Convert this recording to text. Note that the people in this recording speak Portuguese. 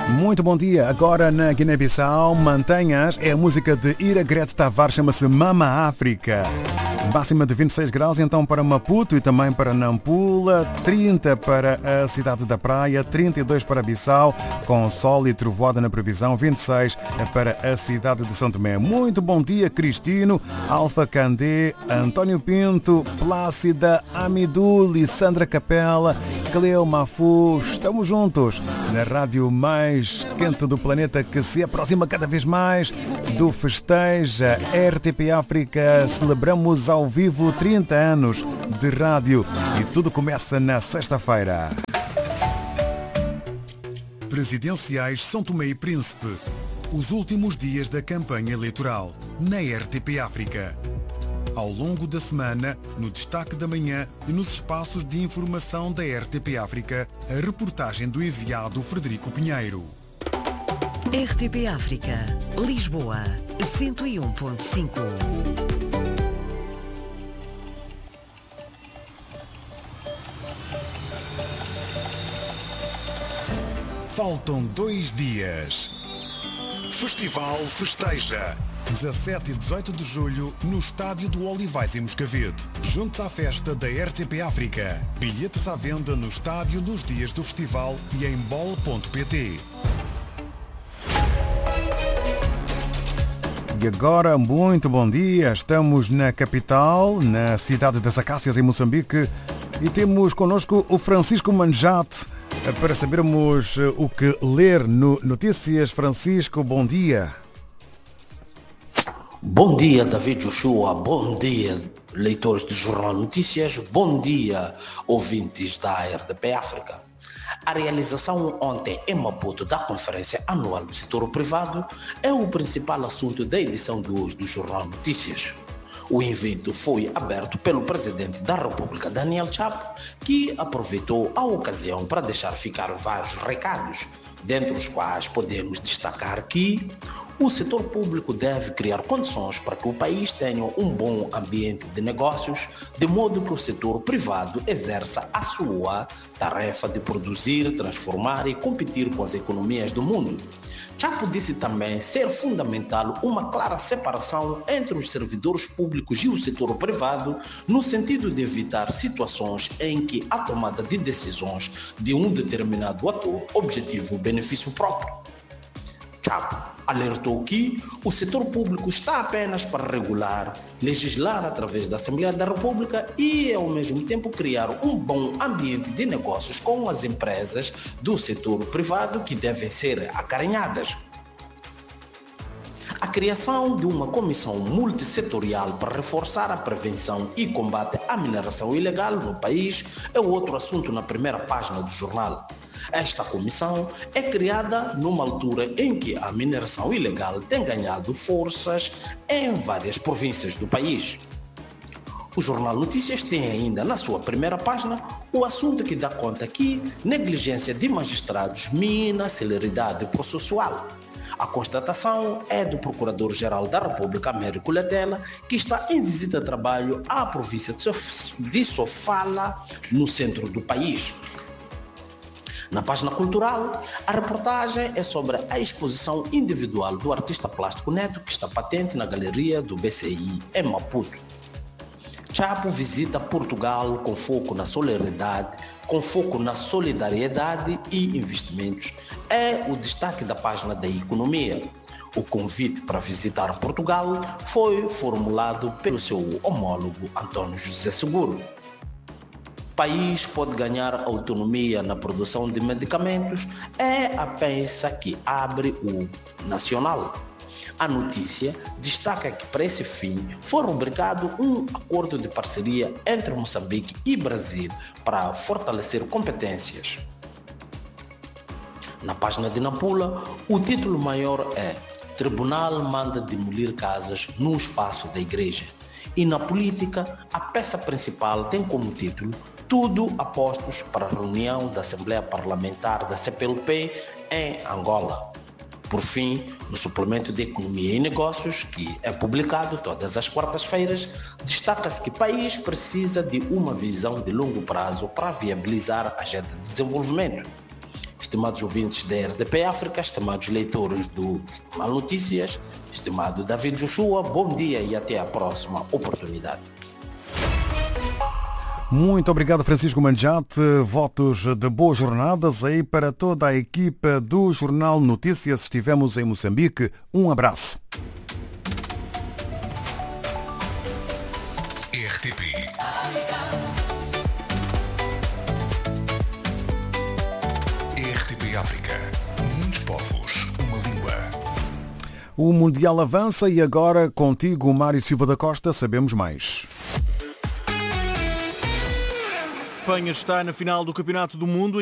Muito bom dia. Agora na Guiné-Bissau, Mantenhas é a música de Ira Grete Tavares, chama-se Mama África. Máxima de 26 graus, então para Maputo e também para Nampula, 30 para a cidade da Praia, 32 para Bissau, com sol e trovoada na previsão, 26 para a cidade de São Tomé. Muito bom dia, Cristino, Alfa Candé, António Pinto, Plácida, Amidul e Sandra Capela, Cleo Mafu. Estamos juntos na rádio mais quente do planeta, que se aproxima cada vez mais do Festeja RTP África. Celebramos ao vivo 30 anos de rádio e tudo começa na sexta-feira. Presidenciais São Tomé e Príncipe. Os últimos dias da campanha eleitoral na RTP África. Ao longo da semana, no destaque da manhã e nos espaços de informação da RTP África, a reportagem do enviado Frederico Pinheiro. RTP África, Lisboa, 101.5. Faltam 2 dias. Festival Festeja. 17 e 18 de julho no Estádio do Olivais em Moscavide. Junte-se à festa da RTP África. Bilhetes à venda no estádio nos dias do festival e em bol.pt. E agora, muito bom dia. Estamos na capital, na cidade das Acácias, em Moçambique, e temos connosco o Francisco Manjate para sabermos o que ler no Notícias. Francisco, bom dia. Bom dia, David Joshua. Bom dia, leitores do Jornal Notícias. Bom dia, ouvintes da RTP África. A realização ontem em Maputo da Conferência Anual do Setor Privado é o principal assunto da edição de hoje do Jornal Notícias. O evento foi aberto pelo presidente da República, Daniel Chapo, que aproveitou a ocasião para deixar ficar vários recados, dentre os quais podemos destacar que o setor público deve criar condições para que o país tenha um bom ambiente de negócios, de modo que o setor privado exerça a sua tarefa de produzir, transformar e competir com as economias do mundo. Chapo disse também ser fundamental uma clara separação entre os servidores públicos e o setor privado, no sentido de evitar situações em que a tomada de decisões de um determinado ator objetiva o benefício próprio. Chapo alertou que o setor público está apenas para regular, legislar através da Assembleia da República e, ao mesmo tempo, criar um bom ambiente de negócios com as empresas do setor privado que devem ser acarinhadas. A criação de uma comissão multissetorial para reforçar a prevenção e combate à mineração ilegal no país é outro assunto na primeira página do jornal. Esta comissão é criada numa altura em que a mineração ilegal tem ganhado forças em várias províncias do país. O Jornal Notícias tem ainda na sua primeira página o assunto que dá conta que negligência de magistrados mina a celeridade processual. A constatação é do Procurador-Geral da República, Américo Letela, que está em visita de trabalho à província de Sofala, no centro do país. Na página cultural, a reportagem é sobre a exposição individual do artista plástico Neto, que está patente na galeria do BCI, em Maputo. Chapo visita Portugal com foco na solidariedade e investimentos. É o destaque da página da economia. O convite para visitar Portugal foi formulado pelo seu homólogo António José Seguro. O país pode ganhar autonomia na produção de medicamentos, é a peça que abre o Nacional. A notícia destaca que, para esse fim, foi rubricado um acordo de parceria entre Moçambique e Brasil para fortalecer competências. Na página de Nampula, o título maior é Tribunal manda demolir casas no espaço da igreja. E na política, a peça principal tem como título Tudo apostos para a reunião da Assembleia Parlamentar da CPLP em Angola. Por fim, no suplemento de Economia e Negócios, que é publicado todas as quartas-feiras, destaca-se que o país precisa de uma visão de longo prazo para viabilizar a agenda de desenvolvimento. estimados ouvintes da RDP África, estimados leitores do Jornal Notícias, estimado David Joshua, bom dia e até a próxima oportunidade. Muito obrigado, Francisco Manjate. Votos de boas jornadas aí para toda a equipa do Jornal Notícias. Estivemos em Moçambique. Um abraço. RTP África. Muitos povos, uma língua. O Mundial avança e agora contigo, Mário Silva da Costa, sabemos mais. A Espanha está na final do Campeonato do Mundo.